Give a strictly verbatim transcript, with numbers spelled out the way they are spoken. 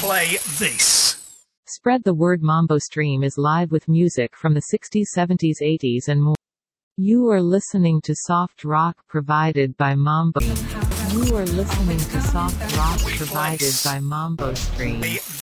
play this. Spread the word. Mambo Stream is live with music from the sixties, seventies, eighties and more. You are listening to soft rock provided by Mambo. You are listening to soft rock provided by Mambo Stream.